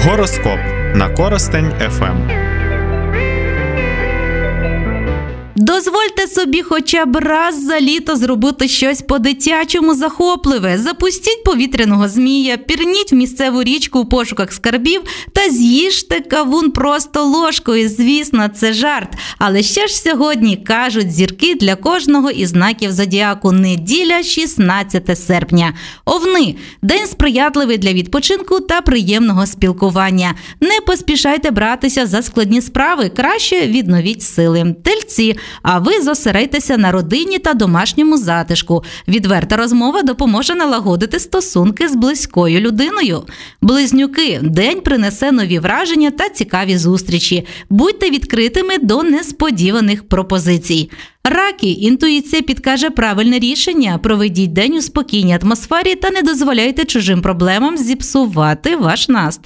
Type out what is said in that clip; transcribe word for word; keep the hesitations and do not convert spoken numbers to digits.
Гороскоп на Коростень еф ем. Дозвольте собі хоча б раз за літо зробити щось по-дитячому захопливе. Запустіть повітряного змія, пірніть в місцеву річку у пошуках скарбів та з'їжте кавун просто ложкою. Звісно, це жарт. Але що ж сьогодні кажуть зірки для кожного із знаків зодіаку? Неділя, шістнадцяте серпня. Овни – день сприятливий для відпочинку та приємного спілкування. Не поспішайте братися за складні справи, краще відновіть сили. Тельці – а ви зосередьтеся на родині та домашньому затишку. Відверта розмова допоможе налагодити стосунки з близькою людиною. Близнюки – день принесе нові враження та цікаві зустрічі. Будьте відкритими до несподіваних пропозицій. Раки – інтуїція підкаже правильне рішення. Проведіть день у спокійній атмосфері та не дозволяйте чужим проблемам зіпсувати ваш настрій.